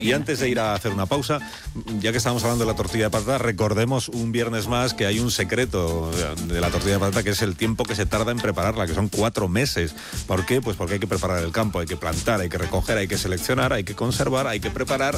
Y antes de ir a hacer una pausa, ya que estamos hablando de la tortilla de patata, recordemos un viernes más que hay un secreto de la tortilla de patata, que es el tiempo que se tarda en prepararla, que son 4 meses. ¿Por qué? Pues porque hay que preparar el campo, hay que plantar, hay que recoger, hay que seleccionar, hay que conservar, hay que preparar,